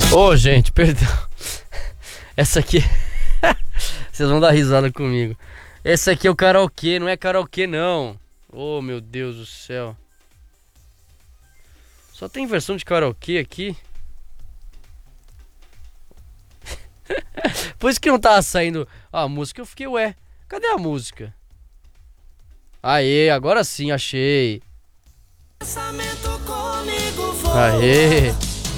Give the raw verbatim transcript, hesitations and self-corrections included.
Ô, oh, gente, perdão. Essa aqui... Vocês vão dar risada comigo. Esse aqui é o karaokê, não é karaokê não. Oh, meu Deus do céu. Só tem versão de karaokê aqui. Por isso que não tava saindo a música. Eu fiquei, ué, cadê a música? Aê, agora sim, achei. Aê.